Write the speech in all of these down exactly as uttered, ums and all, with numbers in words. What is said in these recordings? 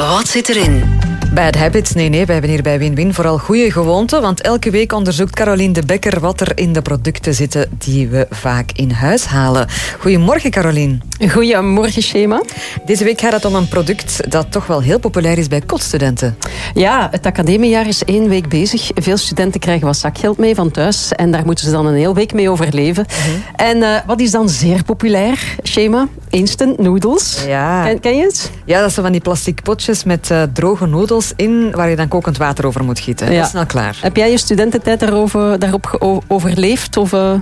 Wat zit erin? Bad habits? Nee, nee, we hebben hier bij Win-Win vooral goede gewoonten. Want elke week onderzoekt Caroline de Bekker wat er in de producten zitten die we vaak in huis halen. Goedemorgen, Caroline. Goedemorgen, Shema. Deze week gaat het om een product dat toch wel heel populair is bij kotstudenten. Ja, het academiejaar is één week bezig. Veel studenten krijgen wat zakgeld mee van thuis. En daar moeten ze dan een hele week mee overleven. Mm-hmm. En uh, wat is dan zeer populair, Shema? Instant noodles. Ja. Ken, ken je het? Ja, dat zijn van die plastic potjes met uh, droge noedels in, waar je dan kokend water over moet gieten. Ja. Dat is snel klaar. Heb jij je studententijd daarover, daarop ge- overleefd? Of, uh...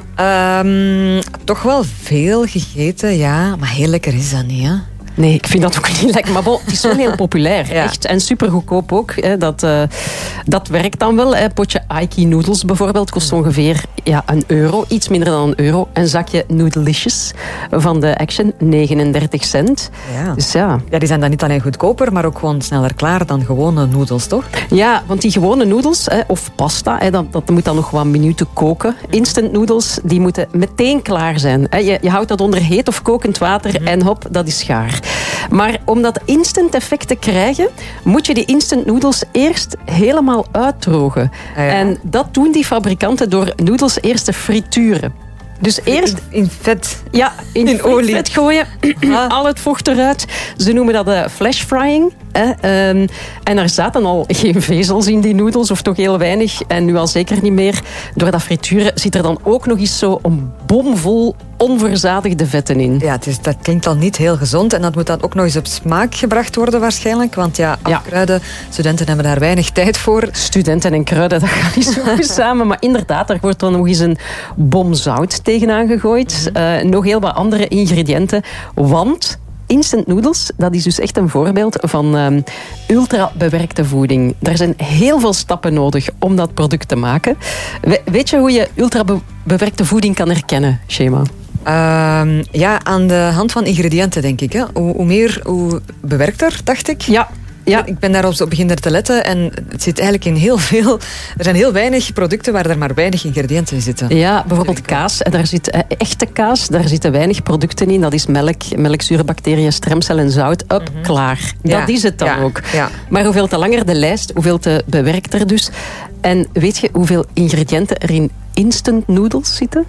um, toch wel veel gegeten, ja. Maar heel lekker is dat niet, hè? Nee, ik vind dat ook niet lekker. Maar bon, het is wel heel populair. Ja. Echt. En supergoedkoop ook. Hè. Dat, uh, dat werkt dan wel. Een potje Aiki noodles bijvoorbeeld kost ongeveer ja, een euro. Iets minder dan een euro. Een zakje Noodlicious van de Action, negenendertig cent. Ja. Dus ja. ja, die zijn dan niet alleen goedkoper, maar ook gewoon sneller klaar dan gewone noedels, toch? Ja, want die gewone noedels, hè, of pasta, hè, dat, dat moet dan nog wat minuten koken. Instant noedels, die moeten meteen klaar zijn. Hè. Je, je houdt dat onder heet of kokend water mm-hmm. en hop, dat is gaar. Maar om dat instant effect te krijgen, moet je die instant noodles eerst helemaal uitdrogen. Ah, ja. En dat doen die fabrikanten door noedels eerst te frituren. Dus eerst in, in vet. Ja, in, in olie. vet gooien. Ah. Al het vocht eruit. Ze noemen dat uh, flash frying. Hè. Um, en er zaten al geen vezels in die noedels, of toch heel weinig. En nu al zeker niet meer. Door dat frituren zit er dan ook nog eens zo een bomvol onverzadigde vetten in. Ja, het is, dat klinkt al niet heel gezond. En dat moet dan ook nog eens op smaak gebracht worden waarschijnlijk. Want ja, afkruiden, ja. studenten hebben daar weinig tijd voor. Studenten en kruiden, dat gaat niet zo goed samen. Maar inderdaad, er wordt dan nog eens een bom zout tegenaan gegooid. Mm-hmm. Uh, nog heel wat andere ingrediënten. Want instant noodles, dat is dus echt een voorbeeld van um, ultra-bewerkte voeding. Er zijn heel veel stappen nodig om dat product te maken. We, weet je hoe je ultra-bewerkte voeding kan herkennen, Shema? Uh, ja, aan de hand van ingrediënten, denk ik. Hè. Hoe, hoe meer, hoe bewerkter, dacht ik. Ja. Ja. Ik ben daarop op beginnen te letten en het zit eigenlijk in heel veel... Er zijn heel weinig producten waar er maar weinig ingrediënten in zitten. Ja, bijvoorbeeld kaas. Daar zit uh, echte kaas, daar zitten weinig producten in. Dat is melk, melkzuurbacteriën, stremcel en zout. Up, mm-hmm. klaar. Ja. Dat is het dan ja. ook. Ja. Maar hoeveel te langer de lijst, hoeveel te bewerkter dus. En weet je hoeveel ingrediënten er in instant noodles zitten?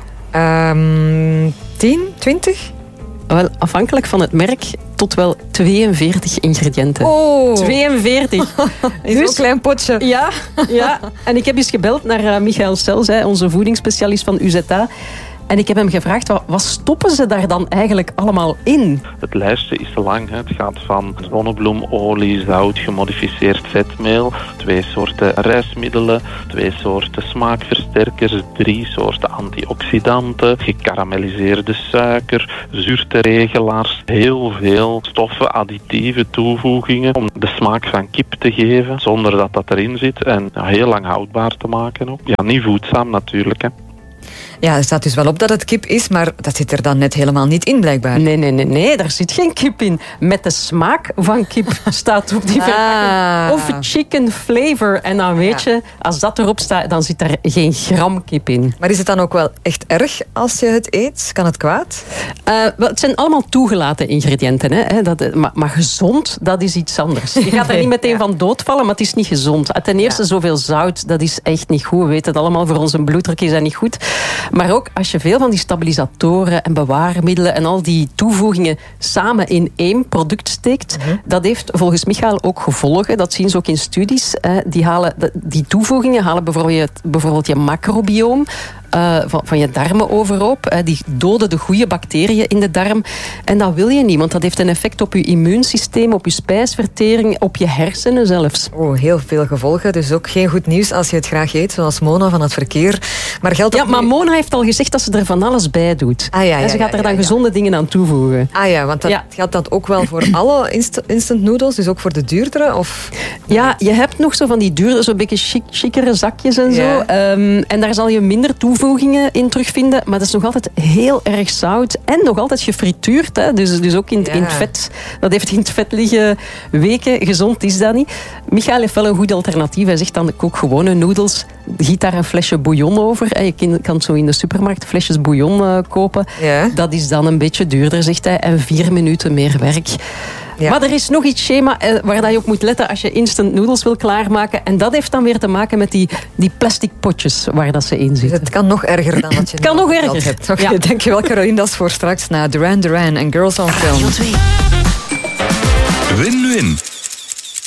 Um, tien, twintig? Wel, afhankelijk van het merk, tot wel tweeënveertig ingrediënten. Oh. tweeënveertig. Is dus, een klein potje. Ja, ja. En ik heb eens gebeld naar uh, Michael Sels, hè, onze voedingsspecialist van U Z A. En ik heb hem gevraagd, wat, wat stoppen ze daar dan eigenlijk allemaal in? Het lijstje is te lang. Hè. Het gaat van zonnebloemolie, zout, gemodificeerd vetmeel, twee soorten rijstmiddelen, twee soorten smaakversterkers, drie soorten antioxidanten, gekarameliseerde suiker, zuurteregelaars, heel veel stoffen, additieven, toevoegingen om de smaak van kip te geven zonder dat dat erin zit en ja, heel lang houdbaar te maken ook. Ja, niet voedzaam natuurlijk, hè. Ja, er staat dus wel op dat het kip is, maar dat zit er dan net helemaal niet in, blijkbaar. Nee, nee, nee, nee, daar zit geen kip in. Met de smaak van kip staat op die verpakking. Ah. Of chicken flavor. En dan weet ja. je, als dat erop staat, dan zit er geen gram kip in. Maar is het dan ook wel echt erg als je het eet? Kan het kwaad? Uh, wel, het zijn allemaal toegelaten ingrediënten. Hè? Dat, maar, maar gezond, dat is iets anders. Je gaat er niet meteen ja. van doodvallen, maar het is niet gezond. Ten eerste, ja. zoveel zout, dat is echt niet goed. We weten het allemaal, voor onze bloeddruk is dat niet goed. Maar ook als je veel van die stabilisatoren en bewaarmiddelen en al die toevoegingen samen in één product steekt, mm-hmm. dat heeft volgens Michael ook gevolgen. Dat zien ze ook in studies. Die, halen, die toevoegingen halen bijvoorbeeld, bijvoorbeeld je macrobioom Uh, van, van je darmen overhoop. Uh, die doden de goede bacteriën in de darm. En dat wil je niet, want dat heeft een effect op je immuunsysteem, op je spijsvertering, op je hersenen zelfs. Oh, heel veel gevolgen. Dus ook geen goed nieuws als je het graag eet, zoals Mona van het verkeer. Maar geldt ja, maar nu... Mona heeft al gezegd dat ze er van alles bij doet. Ah, ja, ja, en ze gaat ja, er dan ja, ja. gezonde dingen aan toevoegen. Ah ja, want dat ja. geldt dan ook wel voor alle inst- instant noodles, dus ook voor de duurdere? Of... Ja, je hebt nog zo van die duurdere, zo'n beetje chic, chicere zakjes en zo. Ja. Um, en daar zal je minder toevoegingen in terugvinden, maar dat is nog altijd heel erg zout en nog altijd gefrituurd. Hè? Dus, dus ook in, ja. in het vet. Dat heeft in het vet liggen weken. Gezond is dat niet. Michael heeft wel een goed alternatief. Hij zegt dan, kook gewone noedels. Giet daar een flesje bouillon over. Je kan zo in de supermarkt flesjes bouillon uh, kopen. Ja. Dat is dan een beetje duurder, zegt hij. En vier minuten meer werk. Ja. Maar er is nog iets schema eh, waar dat je op moet letten als je instant noodles wil klaarmaken. En dat heeft dan weer te maken met die, die plastic potjes waar dat ze in zitten. Dus het kan nog erger dan wat je Het kan nog erger. hebt. Okay, ja. Dankjewel Caroline, dat is voor straks na Duran Duran en Girls on Film. Win-win.